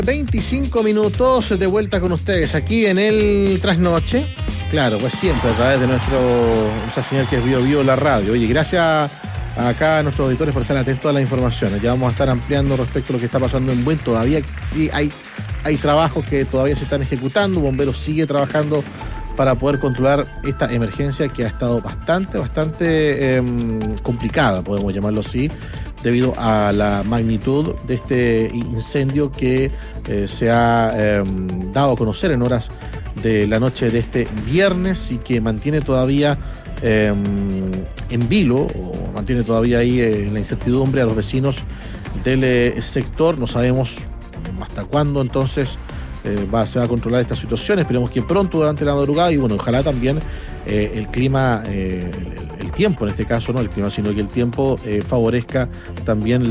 25 minutos de vuelta con ustedes aquí en el Trasnoche. Claro, pues siempre a través de nuestra señal que es Bio la radio. Oye, gracias acá a nuestros auditores por estar atentos a las informaciones. Ya vamos a estar ampliando respecto a lo que está pasando en Buen. Todavía sí hay trabajos que todavía se están ejecutando. Bomberos sigue trabajando para poder controlar esta emergencia que ha estado bastante complicada, podemos llamarlo así, debido a la magnitud de este incendio que se ha dado a conocer en horas de la noche de este viernes y que mantiene todavía en vilo, o mantiene todavía ahí en la incertidumbre a los vecinos del sector. No sabemos hasta cuándo entonces se va a controlar esta situación. Esperemos que pronto durante la madrugada, y bueno, ojalá también el clima, el tiempo en este caso, no el clima, sino que el tiempo favorezca también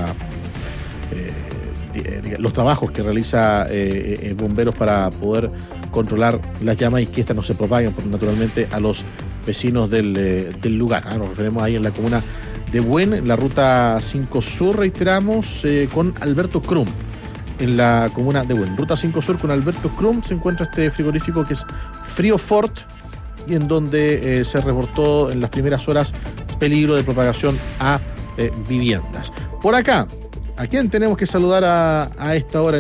los trabajos que realiza bomberos para poder controlar las llamas y que éstas no se propaguen naturalmente a los vecinos del lugar. Nos referimos ahí en la comuna de Buen, en la ruta 5 Sur, reiteramos, con Alberto Crum. En la comuna de Buen, ruta 5 Sur con Alberto Crum, se encuentra este frigorífico que es Frío Fort, y en donde se reportó en las primeras horas peligro de propagación a viviendas. Por acá, ¿a quién tenemos que saludar a esta hora en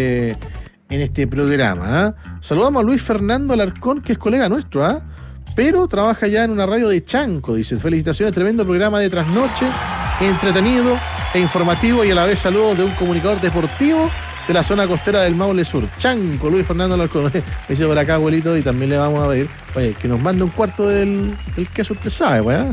este programa? Saludamos a Luis Fernando Alarcón, que es colega nuestro, pero trabaja ya en una radio de Chanco. Dice: felicitaciones, tremendo programa de trasnoche, entretenido e informativo, y a la vez saludos de un comunicador deportivo de la zona costera del Maule Sur. Chanco, Luis Fernando Alarcón. Me dice por acá, abuelito, y también le vamos a pedir, oye, que nos mande un cuarto del queso, usted sabe, weón.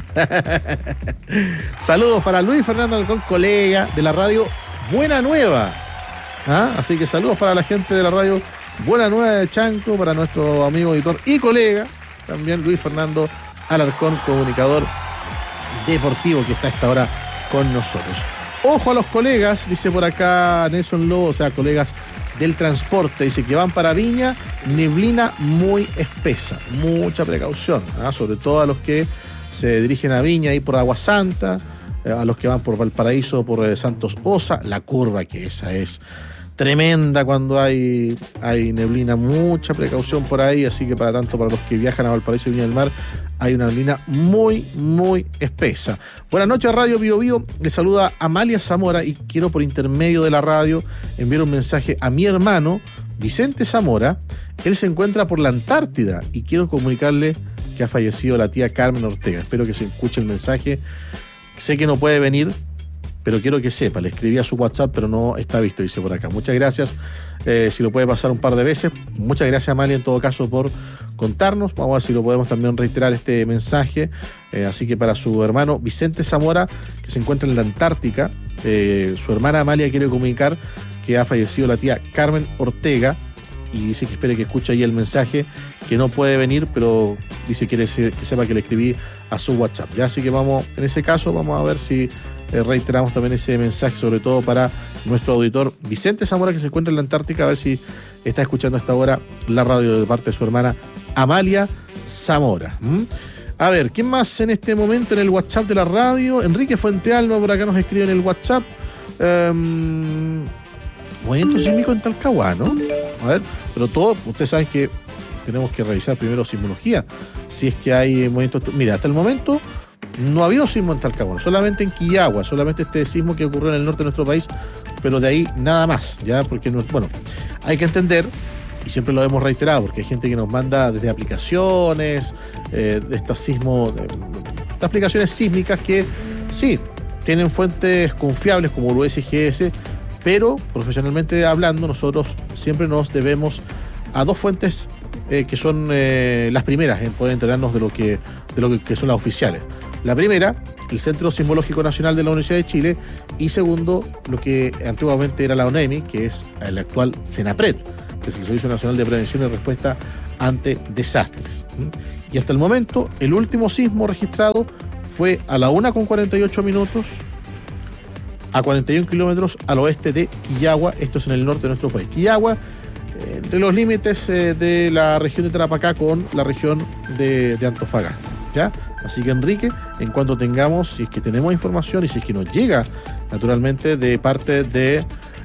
Saludos para Luis Fernando Alarcón, colega de la radio Buena Nueva. Así que saludos para la gente de la radio Buena Nueva de Chanco, para nuestro amigo editor y colega, también Luis Fernando Alarcón, comunicador deportivo, que está a esta hora con nosotros. Ojo a los colegas, dice por acá Nelson Lobo, o sea, colegas del transporte, dice que van para Viña, neblina muy espesa, mucha precaución, sobre todo a los que se dirigen a Viña y por Agua Santa, a los que van por Valparaíso, por Santos Osa, la curva, que esa es tremenda cuando hay neblina, mucha precaución por ahí, así que para los que viajan a Valparaíso y Viña del Mar, hay una neblina muy, muy espesa. Buenas noches, Radio Bio Bio. Le saluda Amalia Zamora y quiero, por intermedio de la radio, enviar un mensaje a mi hermano Vicente Zamora. Él se encuentra por la Antártida y quiero comunicarle que ha fallecido la tía Carmen Ortega. Espero que se escuche el mensaje. Sé que no puede venir, pero quiero que sepa, le escribí a su WhatsApp, pero no está visto, dice por acá. Muchas gracias, si lo puede pasar un par de veces. Muchas gracias, Amalia, en todo caso, por contarnos. Vamos a ver si lo podemos también reiterar este mensaje. Así que para su hermano Vicente Zamora, que se encuentra en la Antártica, su hermana Amalia quiere comunicar que ha fallecido la tía Carmen Ortega, y dice que espere que escuche ahí el mensaje, que no puede venir, pero dice que sepa que le escribí a su WhatsApp. ¿Ya? Así que en ese caso, vamos a ver si reiteramos también ese mensaje, sobre todo para nuestro auditor Vicente Zamora, que se encuentra en la Antártica, a ver si está escuchando a esta hora la radio de parte de su hermana Amalia Zamora. A ver, ¿quién más en este momento en el WhatsApp de la radio? Enrique Fuentealba por acá nos escribe en el WhatsApp. Movimiento sísmico en Talcahuano, ¿no? A ver, pero todo, ustedes saben que tenemos que revisar primero sismología, si es que hay movimientos. Mira, hasta el momento no ha habido sismo en Talcahuano, solamente en Quillagua, solamente este sismo que ocurrió en el norte de nuestro país, pero de ahí nada más, ya, porque hay que entender, y siempre lo hemos reiterado, porque hay gente que nos manda desde aplicaciones, de estos sismos, estas aplicaciones sísmicas que sí, tienen fuentes confiables como el USGS, pero profesionalmente hablando, nosotros siempre nos debemos a dos fuentes que son las primeras en poder enterarnos de lo que son las oficiales. La primera, el Centro Sismológico Nacional de la Universidad de Chile, y segundo, lo que antiguamente era la ONEMI, que es el actual CENAPRED, que es el Servicio Nacional de Prevención y Respuesta ante Desastres. Y hasta el momento, el último sismo registrado fue a la 1:48 a 41 kilómetros al oeste de Quillagua. Esto es en el norte de nuestro país. Quillagua, entre los límites de la región de Tarapacá con la región de Antofagasta, ¿ya? Así que, Enrique, en cuanto tengamos, si es que tenemos información y si es que nos llega naturalmente de parte de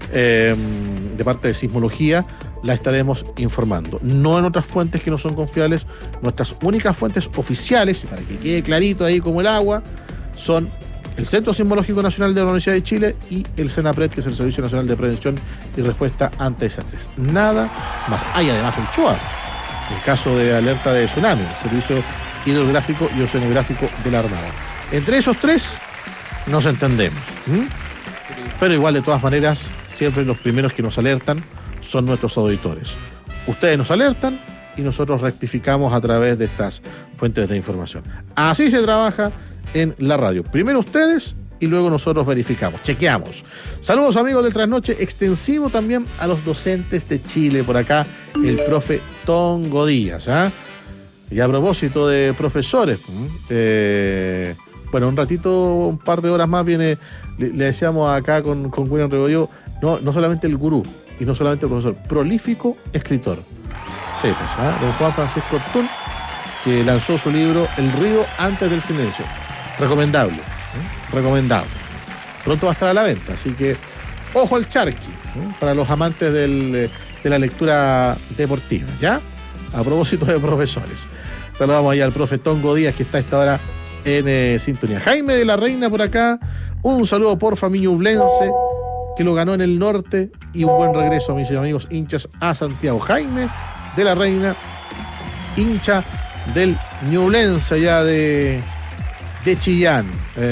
de parte de Sismología, la estaremos informando. No en otras fuentes que no son confiables. Nuestras únicas fuentes oficiales, y para que quede clarito ahí como el agua, son el Centro Sismológico Nacional de la Universidad de Chile y el CENAPRED, que es el Servicio Nacional de Prevención y Respuesta ante Desastres. Nada más. Hay además el CHOA, el caso de alerta de tsunami, el Servicio Hidrográfico y Oceanográfico de la Armada. Entre esos tres nos entendemos. Pero igual, de todas maneras, siempre los primeros que nos alertan son nuestros auditores. Ustedes nos alertan y nosotros rectificamos a través de estas fuentes de información. Así se trabaja en la radio. Primero ustedes y luego nosotros verificamos, chequeamos. Saludos, amigos del Trasnoche, extensivo también a los docentes de Chile. Por acá el profe Tongo Díaz. Y a propósito de profesores, bueno, un ratito, un par de horas más viene, le decíamos acá con William Rebolledo, no solamente el gurú y no solamente el profesor, prolífico escritor. Sí, pues, don Juan Francisco Ortún, que lanzó su libro El ruido antes del silencio. Recomendable, recomendable. Pronto va a estar a la venta, así que ojo al charqui, para los amantes de la lectura deportiva, ¿ya? A propósito de profesores. Saludamos ahí al profe Tongo Díaz, que está a esta hora en sintonía. Jaime de la Reina por acá. Un saludo por Ñublense, que lo ganó en el norte, y un buen regreso, mis amigos hinchas, a Santiago. Jaime de la Reina, hincha del Ñublense allá de Chillán.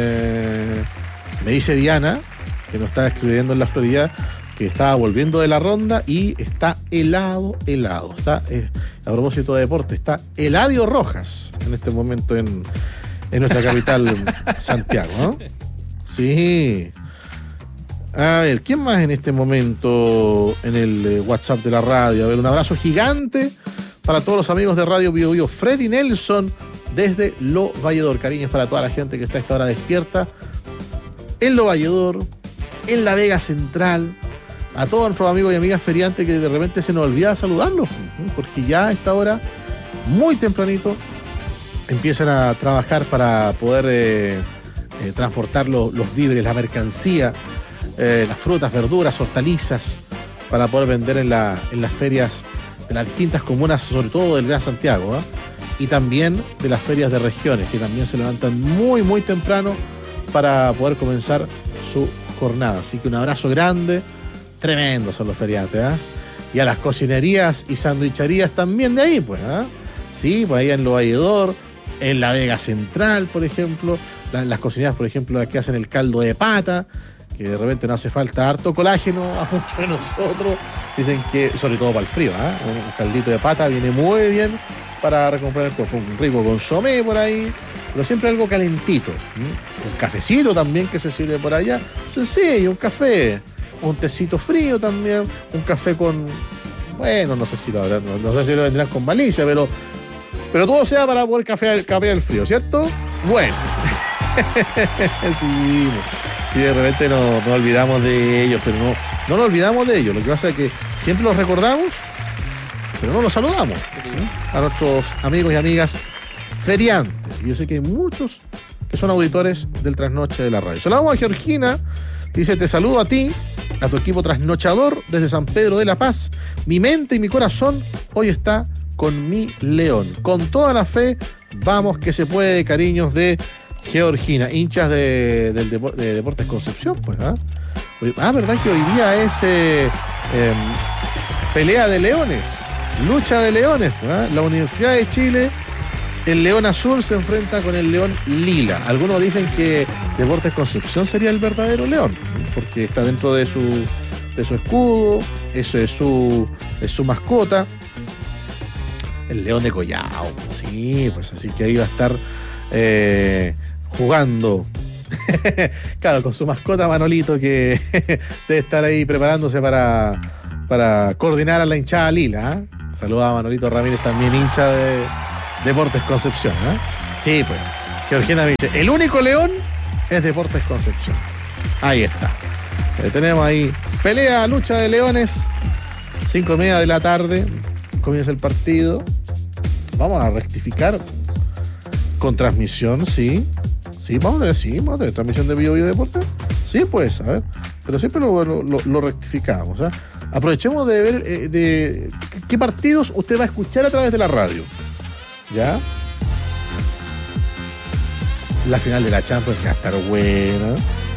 Me dice Diana, que nos está escribiendo en la Florida, que estaba volviendo de la ronda y está helado. Está, a propósito de deporte, está Eladio Rojas en este momento en nuestra capital, Santiago, ¿no? Sí. A ver, ¿quién más en este momento en el WhatsApp de la radio? A ver, un abrazo gigante para todos los amigos de Radio Bio Bio. Freddy Nelson desde Lo Valledor. Cariños para toda la gente que está a esta hora despierta en Lo Valledor, en la Vega Central. A todos nuestros amigos y amigas feriantes que de repente se nos olvida saludarlos, porque ya a esta hora, muy tempranito, empiezan a trabajar para poder transportar los víveres, la mercancía, las frutas, verduras, hortalizas, para poder vender en las ferias de las distintas comunas, sobre todo del Gran Santiago, y también de las ferias de regiones, que también se levantan muy, muy temprano para poder comenzar su jornada. Así que un abrazo grande. Tremendos son los feriantes, y a las cocinerías y sandwicherías también de ahí, pues, sí, pues ahí en Lo Valledor, en la Vega Central, por ejemplo, las cocinerías, por ejemplo, las que hacen el caldo de pata, que de repente no hace falta harto colágeno a muchos de nosotros, dicen que, sobre todo para el frío, un caldito de pata viene muy bien para recomponer el cuerpo, un rico consomé por ahí, pero siempre algo calentito, un cafecito también que se sirve por allá, sencillo, un café, un tecito frío también, un café con, bueno, no sé si lo vendrán con malicia, pero todo sea para poder cafear el frío, ¿cierto? Bueno. Sí, de repente nos olvidamos de ellos, pero no nos olvidamos de ellos. Lo que pasa es que siempre los recordamos, pero no los saludamos, a nuestros amigos y amigas feriantes. Y yo sé que hay muchos que son auditores del Trasnoche de la radio. Saludamos a Georgina. Dice, te saludo a ti, a tu equipo trasnochador desde San Pedro de la Paz. Mi mente y mi corazón hoy está con mi león. Con toda la fe, vamos que se puede, cariños de Georgina. Hinchas de Deportes Concepción, pues, ¿verdad que hoy día es pelea de leones, lucha de leones, La Universidad de Chile, el León Azul se enfrenta con el León Lila. Algunos dicen que Deportes Concepción sería el verdadero león, porque está dentro de su escudo, eso es su mascota. El León de Collao, sí, pues así que ahí va a estar jugando. Claro, con su mascota Manolito, que debe estar ahí preparándose para coordinar a la hinchada Lila. Saluda a Manolito Ramírez, también hincha de Deportes Concepción, Sí, pues. Georgina me dice, el único león es Deportes Concepción. Ahí está. Tenemos ahí pelea, lucha de leones. 5:30 de la tarde. Comienza el partido. Vamos a rectificar con transmisión, sí. Sí, vamos a tener transmisión de Bio Bio Deportes. Sí, pues, a ver. pero siempre lo rectificamos. Aprovechemos de ver de qué partidos usted va a escuchar a través de la radio. ¿Ya? La final de la Champions que va a estar buena.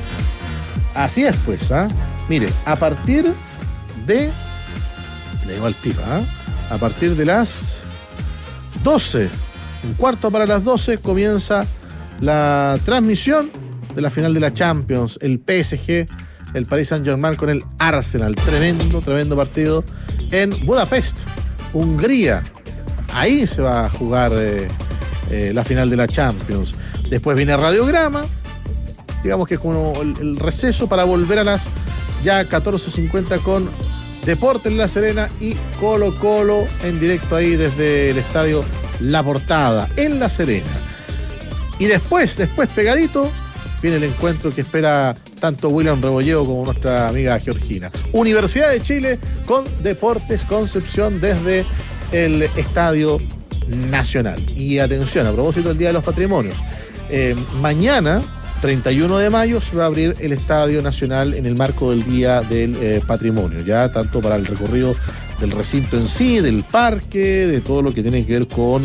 Así es, pues. Mire, a partir de... Le digo al tiro, a partir de las 12, un cuarto para las 12, comienza la transmisión de la final de la Champions. El PSG, el Paris Saint-Germain con el Arsenal. Tremendo partido en Budapest, Hungría. Ahí se va a jugar la final de la Champions. Después viene Radiograma, digamos que es como el receso para volver a las ya 14:50 con Deportes La Serena y Colo-Colo en directo ahí desde el estadio La Portada, en La Serena. Y después pegadito, viene el encuentro que espera tanto William Rebolledo como nuestra amiga Georgina. Universidad de Chile con Deportes Concepción desde el Estadio Nacional. Y atención, a propósito del Día de los Patrimonios, mañana, 31 de mayo, se va a abrir el Estadio Nacional en el marco del Día del Patrimonio, ya tanto para el recorrido del recinto en sí, del parque, de todo lo que tiene que ver con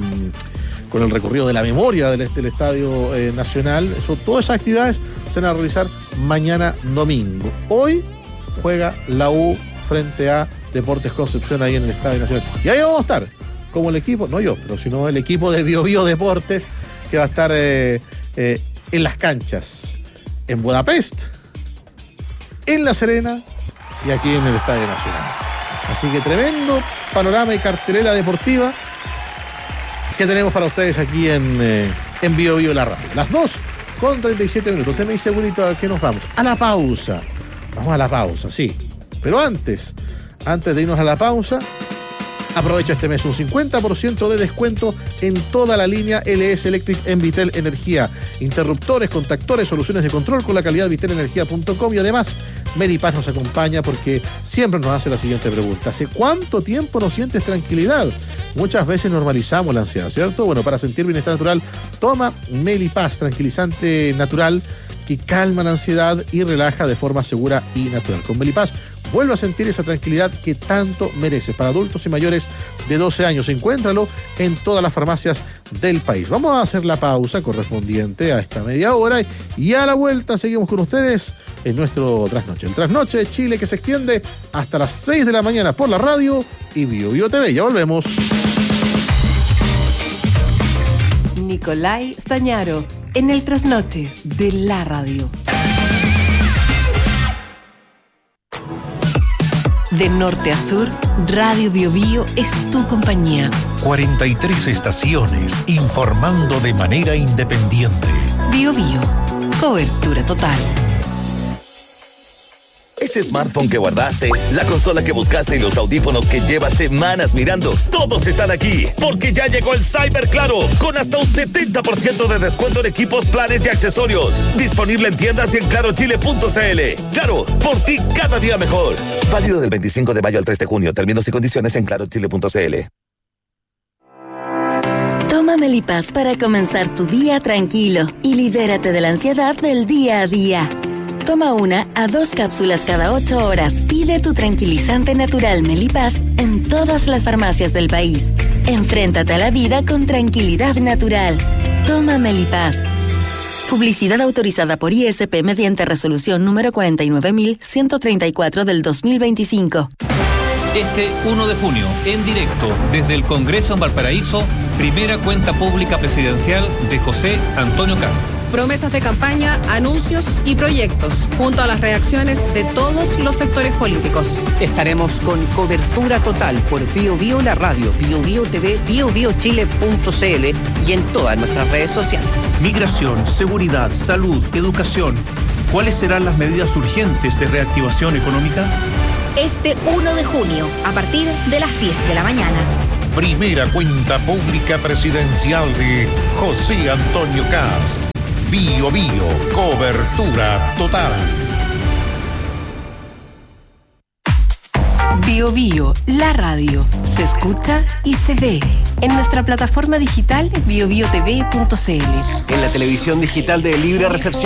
el recorrido de la memoria del Estadio Nacional. Todas esas actividades se van a realizar mañana domingo. Hoy juega la U frente a Deportes Concepción ahí en el Estadio Nacional. Y ahí vamos a estar, como el equipo, no yo, pero sino el equipo de BioBio Deportes, que va a estar en las canchas, en Budapest, en La Serena y aquí en el Estadio Nacional. Así que tremendo panorama y cartelera deportiva que tenemos para ustedes aquí en BioBio la radio. Las 2:37. Usted me dice, Wilito, ¿a qué nos vamos? A la pausa. Vamos a la pausa, sí. Pero antes de irnos a la pausa, aprovecha este mes un 50% de descuento en toda la línea LS Electric en Vitel Energía. Interruptores, contactores, soluciones de control con la calidad vitelenergia.com. Y además, Melipaz nos acompaña porque siempre nos hace la siguiente pregunta: ¿hace cuánto tiempo no sientes tranquilidad? Muchas veces normalizamos la ansiedad, ¿cierto? Bueno, para sentir bienestar natural, toma Melipaz, tranquilizante natural que calma la ansiedad y relaja de forma segura y natural. Con Melipaz vuelve a sentir esa tranquilidad que tanto mereces. Para adultos y mayores de 12 años, encuéntralo en todas las farmacias del país. Vamos a hacer la pausa correspondiente a esta media hora y a la vuelta seguimos con ustedes en nuestro Trasnoche. El Trasnoche de Chile, que se extiende hasta las 6 de la mañana por la radio y BioBio TV. Ya volvemos. Nicolai Stañaro en el Trasnoche de la radio. De norte a sur, Radio BioBio es tu compañía. 43 estaciones informando de manera independiente. BioBio, cobertura total. Ese smartphone que guardaste, la consola que buscaste y los audífonos que llevas semanas mirando, todos están aquí, porque ya llegó el Cyber Claro, con hasta un 70% de descuento en equipos, planes y accesorios. Disponible en tiendas y en clarochile.cl. Claro, por ti cada día mejor. Válido del 25 de mayo al 3 de junio. Términos y condiciones en clarochile.cl. Toma Melipaz para comenzar tu día tranquilo y libérate de la ansiedad del día a día. Toma 1 a 2 cápsulas cada 8 horas. Pide tu tranquilizante natural Melipaz en todas las farmacias del país. Enfréntate a la vida con tranquilidad natural. Toma Melipaz. Publicidad autorizada por ISP mediante resolución número 49.134 del 2025. Este 1 de junio, en directo, desde el Congreso en Valparaíso, primera cuenta pública presidencial de José Antonio Kast. Promesas de campaña, anuncios y proyectos, junto a las reacciones de todos los sectores políticos. Estaremos con cobertura total por BioBio la radio, BioBio TV, BioBioChile.cl y en todas nuestras redes sociales. Migración, seguridad, salud, educación. ¿Cuáles serán las medidas urgentes de reactivación económica? Este 1 de junio, a partir de las 10 de la mañana. Primera cuenta pública presidencial de José Antonio Kast. BioBio, cobertura total. BioBio, la radio, se escucha y se ve en nuestra plataforma digital biobiotv.cl. En la televisión digital de Libre Recepción.